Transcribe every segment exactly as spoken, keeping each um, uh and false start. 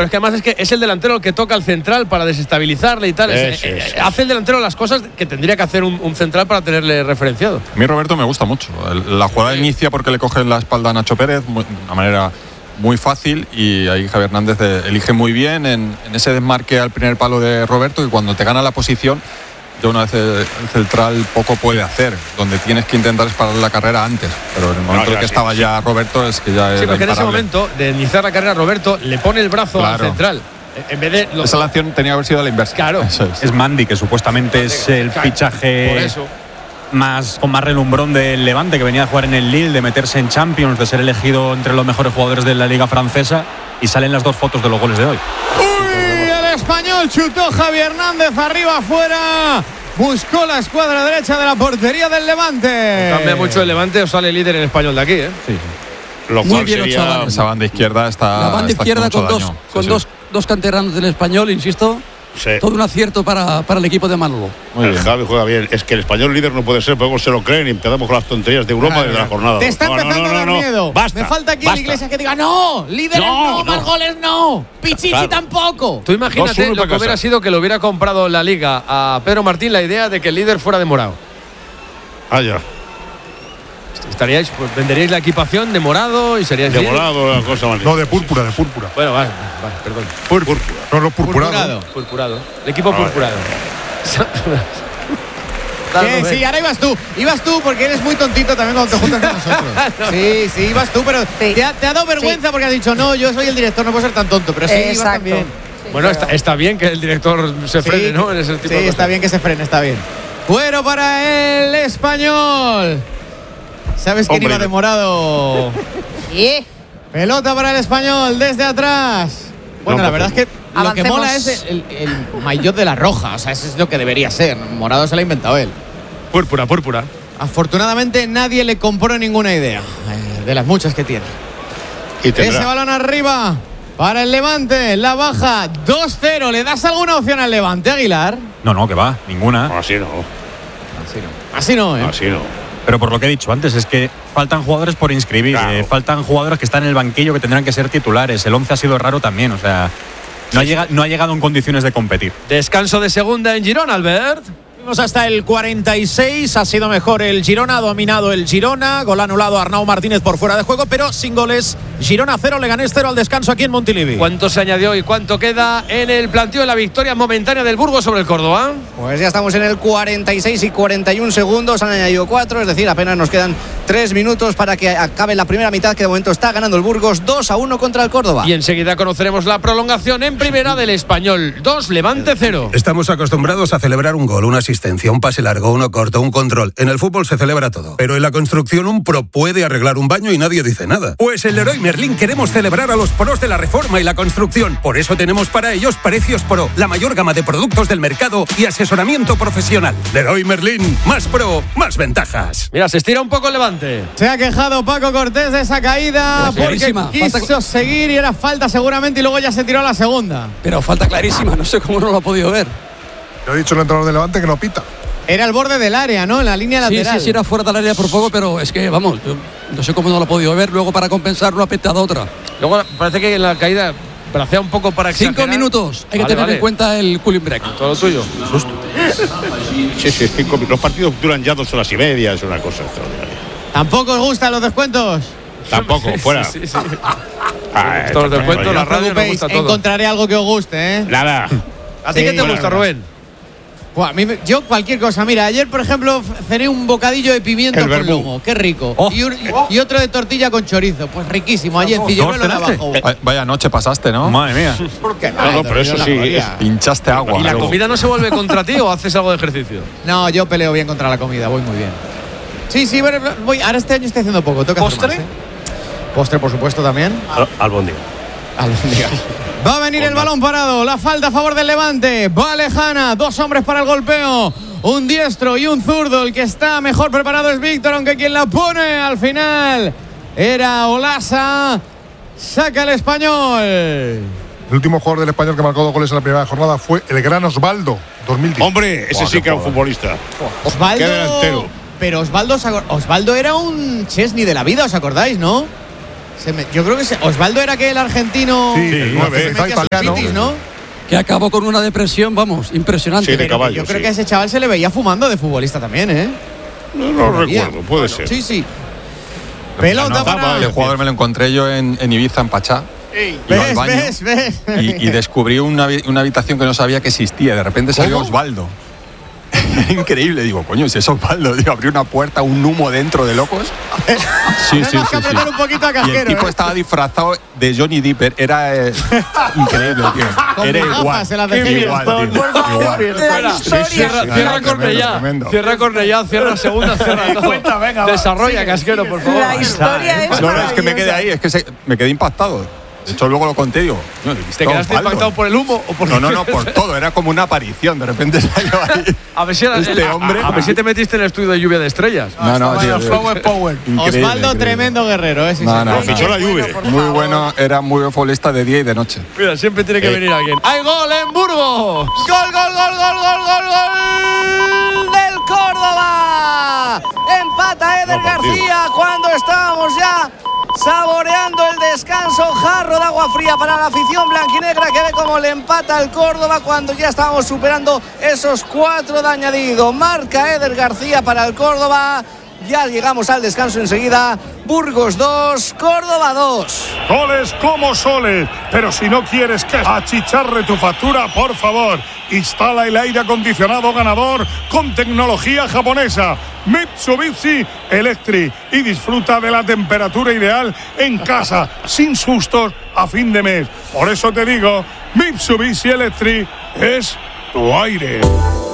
pero es que además es que es el delantero el que toca al central para desestabilizarle y tal. Es, sí, eh, sí, hace el delantero las cosas que tendría que hacer un, un central para tenerle referenciado. A mí Roberto me gusta mucho. La jugada inicia porque le coge la espalda a Nacho Pérez de una manera muy fácil y ahí Javi Hernández elige muy bien en, en ese desmarque al primer palo de Roberto, y cuando te gana la posición, ya una vez el central poco puede hacer, donde tienes que intentar es parar la carrera antes, pero en el momento no, en que sí, estaba sí. ya Roberto es que ya Sí, era porque en ese imparable. momento de iniciar la carrera Roberto le pone el brazo Claro. al central. En vez de los... Esa la acción tenía que haber sido a la inversa. Claro. Eso es. Es Mandy, que supuestamente es el Por fichaje eso. más con más relumbrón del Levante, que venía a jugar en el Lille, de meterse en Champions, de ser elegido entre los mejores jugadores de la Liga Francesa, y salen las dos fotos de los goles de hoy. ¡Uy! El español chutó Javi Hernández arriba afuera. Buscó la escuadra derecha de la portería del Levante. Cambia mucho el Levante o sale líder en español de aquí, ¿eh? Sí. Lo Muy cual bien, sería Ochoa. Esa banda izquierda está. La banda está izquierda haciendo con, mucho dos, daño. con Sí, dos, sí. dos canteranos del Español, insisto. Sí. Todo un acierto para, para el equipo de Manolo. Muy El bien. Javi juega bien. Es que el español líder no puede ser, porque se lo creen y empezamos con las tonterías de Europa desde la jornada. Te está No, no, empezando no, a dar no, no. miedo. Basta, Me falta aquí basta. el Iglesias que diga no, líderes no, No, más no. goles no, Pichichi Claro. tampoco. Tú imagínate dos uno lo para que hubiera casa. sido que lo hubiera comprado la Liga a Pedro Martín la idea de que el líder fuera de morado. Ah, ya. Estaríais, pues, venderíais la equipación de morado y seríais De líder. morado, la cosa más. No, de púrpura, de púrpura. Bueno, vale, vale, perdón. Púrpura. No, no, purpurado. Purpurado. Purpurado. El equipo Ah, purpurado. Que sí, ahora ibas tú. Ibas tú porque eres muy tontito también cuando te juntas con nosotros. Sí, sí, ibas tú, pero Sí. te, ha, te ha dado vergüenza porque has dicho, no, yo soy el director, no puedo ser tan tonto. Pero sí, ibas Exacto. también. Bueno, está, está bien que el director se frene, Sí, ¿no? En ese tipo sí, de está cosas. bien que se frene, está bien. Fuero para el español. ¿Sabes quién Hombre, iba de no. morado? Sí. Pelota para el español desde atrás. Bueno, No, la pues, verdad es que lo que avancemos. mola es el, el maillot de la roja. O sea, eso es lo que debería ser. Morado se lo ha inventado él. Púrpura, púrpura. Afortunadamente nadie le compró ninguna idea eh, de las muchas que tiene. Y tendrá. Ese balón arriba para el Levante. La baja dos cero. ¿Le das alguna opción al Levante, Aguilar? No, no, que va, ninguna. Así no. Así no, ¿eh? Así no. Pero por lo que he dicho antes, es que faltan jugadores por inscribir, Claro. eh, faltan jugadores que están en el banquillo que tendrán que ser titulares. El once ha sido raro también, o sea, no ha, llega, no ha llegado en condiciones de competir. Descanso de segunda en Girona, Albert. Vamos hasta el cuarenta y seis, ha sido mejor el Girona, ha dominado el Girona, gol anulado a Arnau Martínez por fuera de juego, pero sin goles. Girona cero, Leganés cero al descanso aquí en Montilivi. ¿Cuánto se añadió y cuánto queda en el planteo de la victoria momentánea del Burgos sobre el Córdoba? Pues ya estamos en el cuarenta y seis y cuarenta y un segundos, han añadido cuatro, es decir, apenas nos quedan tres minutos para que acabe la primera mitad, que de momento está ganando el Burgos dos a uno contra el Córdoba. Y enseguida conoceremos la prolongación en primera del Español. dos, Levante cero. Estamos acostumbrados a celebrar un gol, una asistencia, un pase largo, uno corto, un control. En el fútbol se celebra todo. Pero en la construcción un pro puede arreglar un baño y nadie dice nada. Pues en Leroy Merlin queremos celebrar a los pros de la reforma y la construcción. Por eso tenemos para ellos Precios Pro, la mayor gama de productos del mercado y asesoramiento profesional. Leroy Merlin, más pro, más ventajas. Mira, se estira un poco el Levante. Se ha quejado Paco Cortés de esa caída Pero porque clarísima, quiso falta- seguir y era falta seguramente y luego ya se tiró a la segunda. Pero falta clarísima, no sé cómo no lo ha podido ver. Yo he dicho el entrenador de Levante que no pita. Era el borde del área, ¿no? En la línea Sí, lateral. sí, sí, era fuera del área por poco, pero es que, vamos, yo no sé cómo no lo ha podido ver. Luego, para compensarlo, ha petado otra. Luego parece que en la caída bracea un poco para Cinco exagerar. minutos. Hay que Vale, tener vale. en cuenta el cooling break. Todo lo tuyo. Sí, sí, cinco, los partidos duran ya dos horas y media, es una cosa extraordinaria. ¿Tampoco os gustan los descuentos? Tampoco, fuera. Sí, sí, sí. Ah, Todos los descuentos, vaya. la No os radio nos preocupéis, gusta todo. encontraré algo que os guste, ¿eh? Nada. ¿A ti Sí, qué te bueno, gusta, bueno. Rubén? Buah, a mí me- yo cualquier cosa. Mira, ayer, por ejemplo, cené un bocadillo de pimiento El con verbú. lomo. Qué rico. Oh. Y, un- y otro de tortilla con chorizo. Pues riquísimo. Ayer en Cillero de abajo. Vaya- Vaya noche pasaste, ¿no? Madre mía. ¿Por qué No, no, pero eso sí, es- Pinchaste agua. ¿Y la Luego. comida no se vuelve contra ti o haces algo de ejercicio? No, yo peleo bien contra la comida. Voy muy bien. Sí, sí, pero voy. Ahora este año estoy haciendo poco. Tengo que hacer ¿Postre? más, ¿eh? Postre, por supuesto, también. Albóndiga. Albóndigas. Va a venir el balón parado. La falta a favor del Levante. Va lejana. Dos hombres para el golpeo. Un diestro y un zurdo. El que está mejor preparado es Víctor, aunque quien la pone al final era Olasa. Saca el Español. El último jugador del Español que marcó dos goles en la primera jornada fue el gran Osvaldo, dos mil diez. Hombre, ese Buah, sí qué que era un jugador. futbolista. Osvaldo. Qué delantero. Pero Osvaldo, ¿os acor- Osvaldo era un Chesney de la vida, ¿os acordáis, no? Se me, yo creo que se, Osvaldo era que el argentino. Sí, el nueve, se metía italiano. sus pitis, ¿no? Que acabó con una depresión, vamos, impresionante. Sí, de Pero caballo, yo creo sí. que a ese chaval se le veía fumando de futbolista también, ¿eh? No lo Todavía. recuerdo, puede ser. Sí, sí. Pelota No, para. el jugador me lo encontré yo en, en Ibiza, en Pachá. Iba al ¿Ves, baño ves, ves? Y, y descubrí una, habi- una habitación que no sabía que existía. De repente salió ¿Cómo? Osvaldo. Increíble, digo, coño, si es Osvaldo, digo, abrió una puerta, un humo dentro de locos. Sí, No sí, nos sí, que sí. apretar un poquito a Y el Casquero, tipo ¿eh? estaba disfrazado de Johnny Depp, era eh, increíble, tío. Con Era gafas igual. se las decía. Igual, tío. Igual. Cierra, cierra, cierra Cornellá. Tremendo. Cierra Cornellá, cierra segunda, cierra todo. Desarrolla, Casquero, por favor. La historia es No, no, es que me quedé maravillosa. ahí, es que se- me quedé impactado. De hecho, luego lo conté, digo, no, he visto ¿Te quedaste Osvaldo. impactado por el humo o por No, no, no, por todo, era como una aparición, de repente salió ahí. A ver si era Este el- hombre. A, a ver si te metiste en el estudio de lluvia de estrellas. No, no, tío. Flower Power. Increíble, Osvaldo, increíble. tremendo guerrero, ¿eh? Sí, No, sí. no, Lo fichó la Juve. Muy bueno, era muy buen futbolista de día y de noche. Mira, siempre tiene que Eh. venir alguien. ¡Hay gol en Burgos! Gol, gol, gol, gol, gol, gol, gol del Córdoba. Empata Eder No, partido. García cuando estábamos ya saboreando el descanso. Jarro de agua fría para la afición blanquinegra que ve cómo le empata el Córdoba cuando ya estábamos superando esos cuatro de añadido. Marca Eder García para el Córdoba. Ya llegamos al descanso enseguida. Burgos dos, Córdoba dos. Soles como soles, pero si no quieres que achicharre tu factura, por favor, instala el aire acondicionado ganador con tecnología japonesa Mitsubishi Electric y disfruta de la temperatura ideal en casa, sin sustos a fin de mes. Por eso te digo, Mitsubishi Electric es tu aire.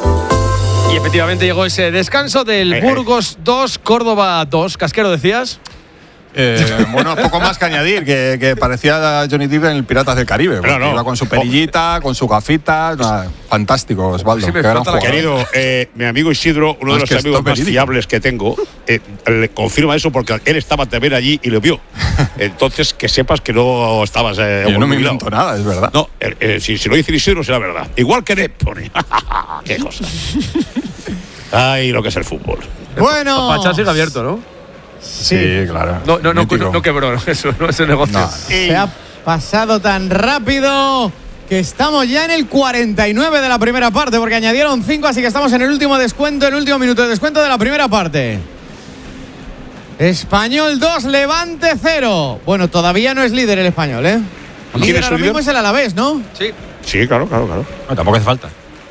Y efectivamente llegó ese descanso del Eh, eh. Burgos dos, Córdoba dos. Casquero, ¿decías? Eh, bueno, poco más que añadir, que, que parecía a Johnny Depp en el Piratas del Caribe. Pero porque no. Iba con su perillita, con su gafita. Nada, fantástico, Osvaldo. Sí, me qué gran explota la jugador. Querido, eh, mi amigo Isidro, uno No, de es los que amigos esto es más verídico. fiables que tengo, eh, le confirma eso porque él estaba también allí y lo vio. Entonces, que sepas que no estabas. Eh, Yo no me obnubilado. invento nada, es verdad. No, eh, eh, si, si lo dice Isidro, será verdad. Igual que Depp pone. Qué cosa. Ay, lo que es el fútbol. Bueno. Pachá sigue abierto, ¿no? Sí, claro. No, no, no, Mítico. no, no quebró eso, no es el negocio. No. Se ha pasado tan rápido que estamos ya en el cuarenta y nueve de la primera parte, porque añadieron cinco, así que estamos en el último descuento, en el último minuto de descuento de la primera parte. Español dos, Levante cero. Bueno, todavía no es líder el Español, ¿eh? ¿Quién Líder es ahora el mismo líder? es el Alavés, ¿no? Sí. Sí, claro, claro, claro. No, tampoco hace falta.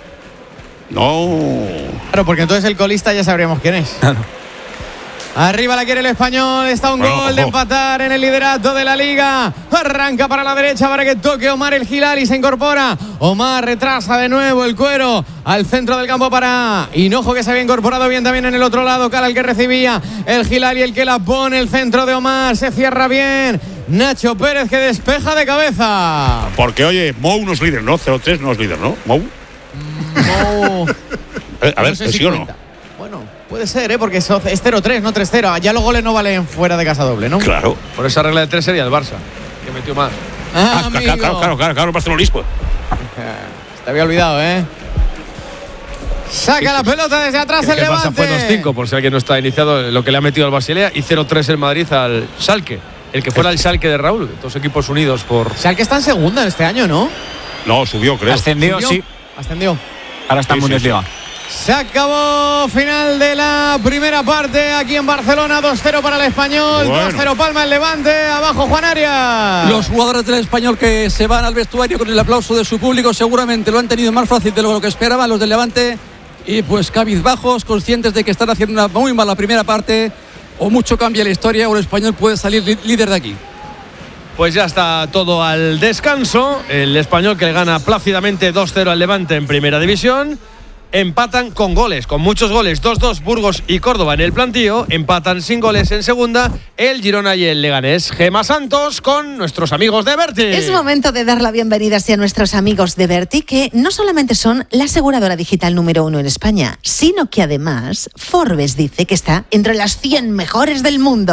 No. Claro, porque entonces el colista ya sabríamos quién es. Arriba la quiere el Español, está un Bueno, gol de ojo. empatar en el liderato de la Liga. Arranca para la derecha para que toque Omar el Gilali, se incorpora. Omar retrasa de nuevo el cuero al centro del campo para Hinojo, que se había incorporado bien también en el otro lado. Cara el que recibía el Gilali, el que la pone, el centro de Omar, se cierra bien. Nacho Pérez que despeja de cabeza. Porque, oye, Mou no es líder, ¿no? cero tres no es líder, ¿no? Mou. No, Eh, a ver, no sé si ¿sí o no? cuenta. Bueno, puede ser, ¿eh? Porque es es cero tres, no tres cero. Ya los goles no valen fuera de casa doble, ¿no? Claro. Por esa regla de tres sería el Barça, que metió más. Ah, Ah, amigo. claro, claro, claro, claro, claro, barcelonismo. Te había olvidado, ¿eh? Saca la pelota desde atrás Que el el Barça Levante. fue dos cinco, por si alguien no está iniciado, lo que le ha metido al Basilea, y cero tres el Madrid al Schalke. El que fuera el Schalke de Raúl, dos equipos unidos por. Schalke está en segunda este año, ¿no? No, subió, creo. Ascendió, ¿Subió? sí. Ascendió. Ahora está en Sí, sí, Bundesliga. Se acabó final de la primera parte aquí en Barcelona. dos cero para el Español, Bueno. dos cero Palma el Levante. Abajo Juan Arias. Los jugadores del Español que se van al vestuario con el aplauso de su público seguramente lo han tenido más fácil de lo que esperaban los del Levante, y pues cabizbajos, conscientes de que están haciendo una muy mala primera parte, o mucho cambia la historia o el Español puede salir li- líder de aquí. Pues ya está todo al descanso. El Español que le gana plácidamente dos cero al Levante en Primera División. Empatan con goles, con muchos goles. dos dos Burgos y Córdoba en el plantío. Empatan sin goles en segunda el Girona y el Leganés. Gema Santos con nuestros amigos de Berti. Es momento de dar la bienvenida así a nuestros amigos de Berti, que no solamente son la aseguradora digital número uno en España, sino que además Forbes dice que está entre las cien mejores del mundo.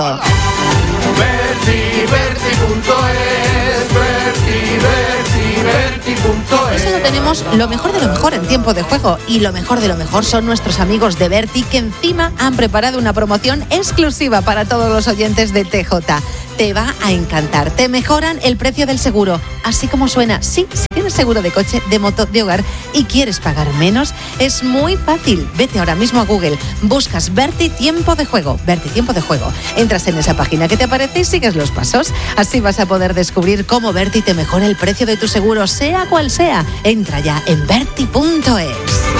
Eso lo tenemos lo mejor de lo mejor en tiempo de juego. Y lo mejor de lo mejor son nuestros amigos de Berti, que encima han preparado una promoción exclusiva para todos los oyentes de T J. Te va a encantar. Te mejoran el precio del seguro, así como suena. Sí, si tienes seguro de coche, de moto, de hogar y quieres pagar menos, es muy fácil. Vete ahora mismo a Google, buscas Berti Tiempo de Juego. Berti Tiempo de Juego. Entras en esa página que te aparece y sigues los pasos. Así vas a poder descubrir cómo Berti te mejora el precio de tu seguro, sea cual sea. Entra ya en berti punto es.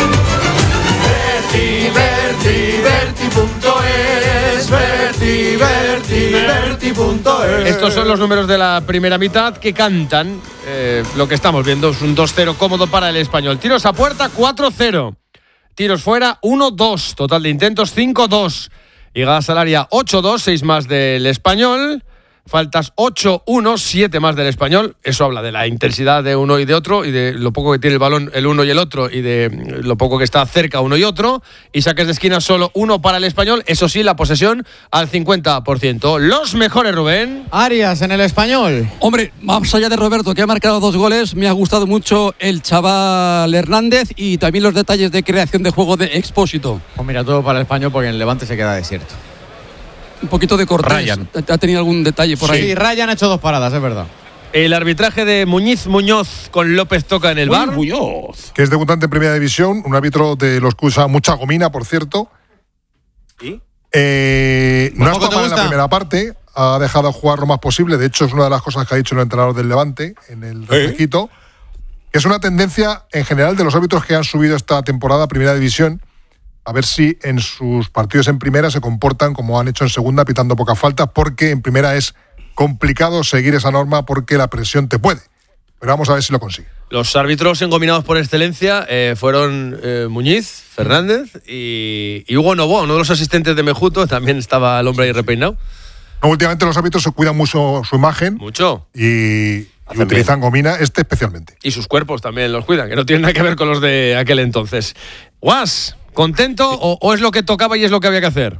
Berti, Berti, Berti punto es, Berti, Berti, Berti punto es. Estos son los números de la primera mitad que cantan. Eh, lo que estamos viendo es un dos cero cómodo para el Español. Tiros a puerta cuatro cero. Tiros fuera uno dos. Total de intentos cinco dos. Llegadas al área ocho dos, seis más del Español. Faltas ocho uno, siete más del Español. Eso habla de la intensidad de uno y de otro, y de lo poco que tiene el balón el uno y el otro, y de lo poco que está cerca uno y otro. Y saques de esquina solo uno para el Español. Eso sí, la posesión al cincuenta por ciento. Los mejores, Rubén. Arias en el Español. Hombre, más allá de Roberto, que ha marcado dos goles, me ha gustado mucho el chaval Hernández y también los detalles de creación de juego de Expósito. Pues mira, todo para el Español, porque en el Levante se queda desierto. Un poquito de Cortés. Ryan. ¿Ha tenido algún detalle por sí, ahí? Sí, Ryan ha hecho dos paradas, es verdad. El arbitraje de Muñiz Muñoz con López Toca en el Uy, bar. Muñoz. Que es debutante en Primera División, un árbitro de los que usa mucha gomina, por cierto. ¿Y? Eh, no ha estado mal en la gusta? primera parte, ha dejado jugar lo más posible. De hecho, es una de las cosas que ha dicho el entrenador del Levante en el refresquito. Que es una tendencia en general de los árbitros que han subido esta temporada a Primera División. A ver si en sus partidos en primera se comportan como han hecho en segunda, pitando pocas faltas, porque en primera es complicado seguir esa norma porque la presión te puede. Pero vamos a ver si lo consigue. Los árbitros engominados por excelencia eh, fueron eh, Muñiz, Fernández y, y Hugo Novoa, uno de los asistentes de Mejuto. También estaba el hombre ahí repeinado. No, últimamente los árbitros se cuidan mucho su imagen. Mucho. Y, y utilizan gomina, este especialmente. Y sus cuerpos también los cuidan, que no tienen nada que ver con los de aquel entonces. Guas, ¿contento o, o es lo que tocaba y es lo que había que hacer?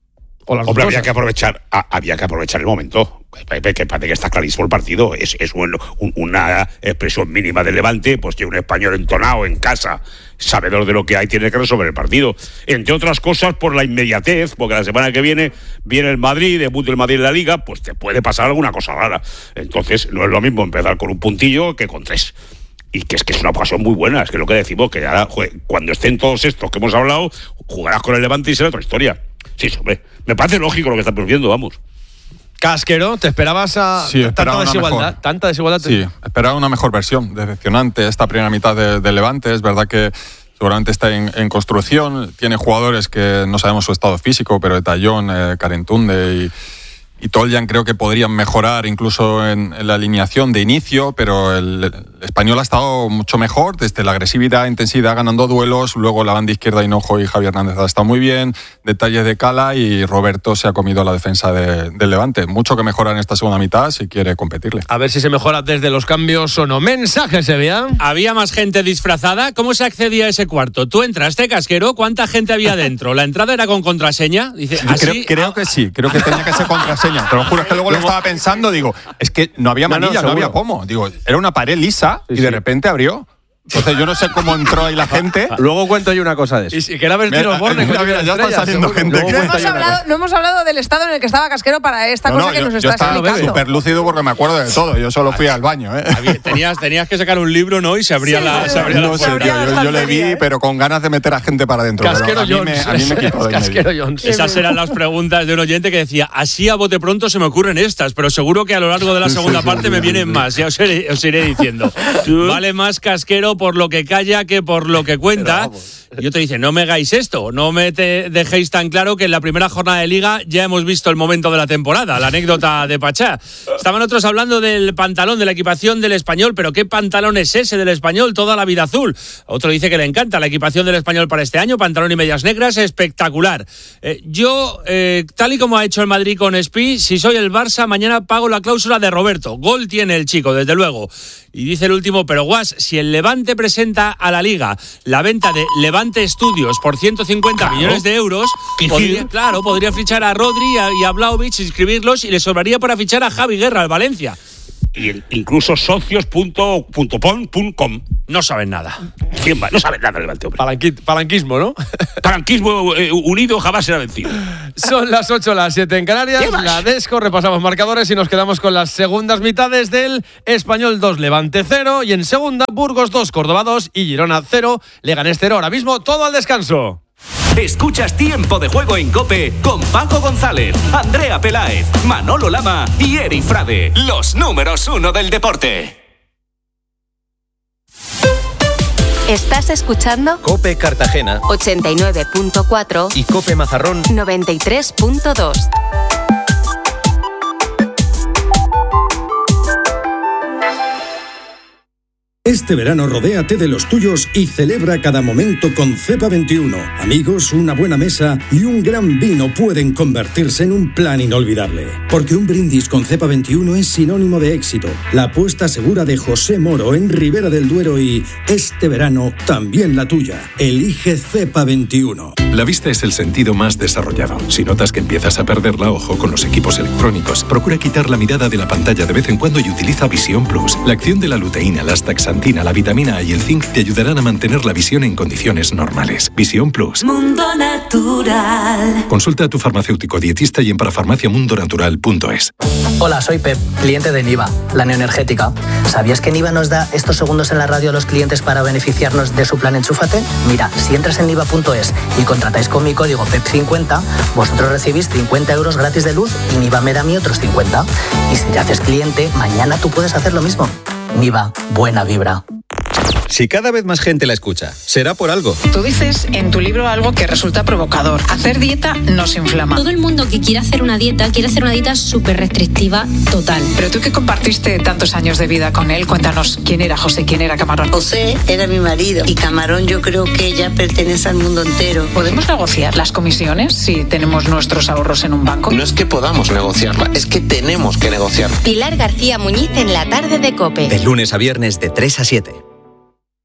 O las Hombre, dos había cosas. que aprovechar, a, había que aprovechar el momento. Que, que parece que está clarísimo el partido. Es, es un, un, una expresión mínima del Levante, pues que un español entonado en casa, sabedor de lo que hay, tiene que resolver el partido. Entre otras cosas, por la inmediatez, porque la semana que viene viene el Madrid, debut del Madrid en la Liga, pues te puede pasar alguna cosa rara. Entonces, no es lo mismo empezar con un puntillo que con tres. Y que es que es una ocasión muy buena, es que lo que decimos, que ahora, joder, cuando estén todos estos que hemos hablado, jugarás con el Levante y será otra historia. Sí, hombre, me parece lógico lo que estamos viendo, vamos. Casquero, ¿te esperabas a Sí, tanta esperaba una desigualdad? mejor. ¿Tanta desigualdad? Sí, esperaba una mejor versión. Decepcionante esta primera mitad de, de Levante. Es verdad que seguramente está en, en construcción. Tiene jugadores que no sabemos su estado físico, pero Etayón, eh, Carentunde y, y Toljan creo que podrían mejorar incluso en, en la alineación de inicio, pero el, el español ha estado mucho mejor desde la agresividad, intensidad, ganando duelos. Luego la banda izquierda, Hinojo y Javier Hernández ha estado muy bien. Detalles de Cala y Roberto se ha comido la defensa de, del Levante. Mucho que mejorar en esta segunda mitad si quiere competirle. A ver si se mejora desde los cambios o no. Mensaje, Sevilla. ¿Había más gente disfrazada? ¿Cómo se accedía a ese cuarto? ¿Tú entraste, Casquero? ¿Cuánta gente había dentro? ¿La entrada era con contraseña? Dice, ¿así? Creo, creo que sí, creo que tenía que ser contraseña. Te lo juro, es que luego, luego lo estaba pensando, digo, es que no había manilla, no, no, no había pomo. Digo, era una pared lisa sí, y de sí. repente abrió. Entonces yo no sé cómo entró ahí la gente. Luego cuento yo una cosa de eso. Y si que era Bertino Borne. Mira, mira, ya está saliendo gente. No hemos, hablado, no hemos hablado del estado en el que estaba Casquero para esta no, cosa no, que yo, nos yo está estaba explicando. súper lúcido porque me acuerdo de todo. Yo solo fui al baño. ¿eh? Tenías, tenías que sacar un libro, ¿no? Y se abría sí, la, se abría no la sé, tío, yo, yo le vi, ¿eh? Pero con ganas de meter a gente para adentro. Casquero pero a mí Jones. Me, a mí me quitó de Casquero Jones. Esas eran las preguntas de un oyente que decía, así a bote pronto se me ocurren estas, pero seguro que a lo largo de la segunda sí, sí, parte sí, me sí, vienen sí. más. Ya os iré, os iré diciendo. Vale más Casquero por lo que calla que por lo que cuenta. Y yo te dice, no me hagáis esto, no me te dejéis tan claro que en la primera jornada de Liga ya hemos visto el momento de la temporada, la anécdota de Pachá. Estaban otros hablando del pantalón, de la equipación del Español, pero ¿qué pantalón es ese del Español? Toda la vida azul. Otro dice que le encanta la equipación del Español para este año, pantalón y medias negras, espectacular. Eh, yo, eh, tal y como ha hecho el Madrid con Espi, si soy el Barça, mañana pago la cláusula de Roberto. Gol tiene el chico, desde luego. Y dice el último, pero Guas, si el Levante presenta a la Liga la venta de Levante Studios por ciento cincuenta claro. millones de euros, podría, claro, podría fichar a Rodri y a, y a Vlahovic, inscribirlos y le sobraría para fichar a Javi Guerra al Valencia. Y incluso socios punto pon punto com. No saben nada. ¿Quién va? No saben nada del Levante, hombre. Palanqui, palanquismo, ¿no? Palanquismo eh, unido jamás será vencido. Son las ocho, las siete en Canarias. La Desco, repasamos marcadores y nos quedamos con las segundas mitades del Español dos, Levante cero. Y en segunda, Burgos dos, Córdoba dos y Girona cero, Leganés cero. Ahora mismo todo al descanso. Escuchas Tiempo de Juego en COPE con Paco González, Andrea Peláez, Manolo Lama y Eri Frade, los números uno del deporte. ¿Estás escuchando? COPE Cartagena ochenta y nueve punto cuatro y COPE Mazarrón noventa y tres punto dos. Este verano rodéate de los tuyos y celebra cada momento con Cepa veintiuno. Amigos, una buena mesa y un gran vino pueden convertirse en un plan inolvidable. Porque un brindis con Cepa veintiuno es sinónimo de éxito. La apuesta segura de José Moro en Ribera del Duero y este verano también la tuya. Elige Cepa veintiuno. La vista es el sentido más desarrollado. Si notas que empiezas a perderla, ojo con los equipos electrónicos. Procura quitar la mirada de la pantalla de vez en cuando y utiliza Visión Plus. La acción de la luteína, las taxantina, la vitamina A y el zinc te ayudarán a mantener la visión en condiciones normales. Visión Plus. Mundo Natural. Consulta a tu farmacéutico dietista y en parafarmacia mundo natural punto es. Hola, soy Pep, cliente de Niva, la neoenergética. ¿Sabías que Niva nos da estos segundos en la radio a los clientes para beneficiarnos de su plan Enchúfate? Mira, si entras en niva punto es y contratáis con mi código P E P cincuenta, vosotros recibís cincuenta euros gratis de luz y Niva me da a mí otros cincuenta. Y si te haces cliente, mañana tú puedes hacer lo mismo. Niva, buena vibra. Si cada vez más gente la escucha, será por algo. Tú dices en tu libro algo que resulta provocador. Hacer dieta nos inflama. Todo el mundo que quiere hacer una dieta, quiere hacer una dieta súper restrictiva, total. Pero tú que compartiste tantos años de vida con él, cuéntanos, ¿quién era José? ¿Quién era Camarón? José era mi marido y Camarón yo creo que ya pertenece al mundo entero. ¿Podemos negociar las comisiones si tenemos nuestros ahorros en un banco? No es que podamos negociarla, es que tenemos que negociarla. Pilar García Muñiz en la tarde de COPE. De lunes a viernes de tres a siete.